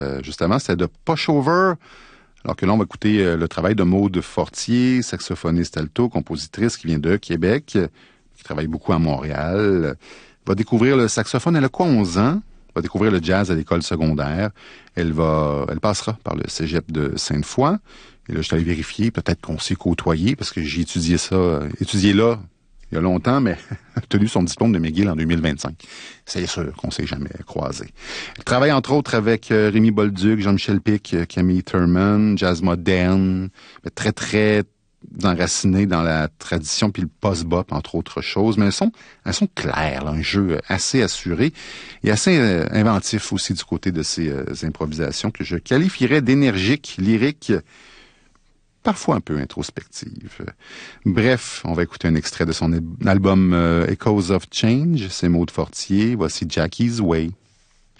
Juste avant, c'était de Pushover. Alors que là, on va écouter le travail de Maude Fortier, saxophoniste alto, compositrice qui vient de Québec, qui travaille beaucoup à Montréal. Va découvrir le saxophone, elle a quoi, 11 ans? Va découvrir le jazz à l'école secondaire. Elle passera par le cégep de Sainte-Foy. Et là, je suis allé vérifier, peut-être qu'on s'est côtoyé, parce que j'ai étudié là, il y a longtemps, mais obtenu son diplôme de McGill en 2025. C'est sûr qu'on s'est jamais croisés. Elle travaille entre autres avec Rémi Bolduc, Jean-Michel Pic, Camille Thurman, jazz moderne, mais très, très enraciné dans la tradition puis le post-bop, entre autres choses. Mais elles sont claires, là, un jeu assez assuré et assez inventif aussi du côté de ces improvisations que je qualifierais d'énergiques, lyriques, parfois un peu introspective. Bref, on va écouter un extrait de son album Echoes of Change. C'est Maude Fortier. Voici Jackie's Way.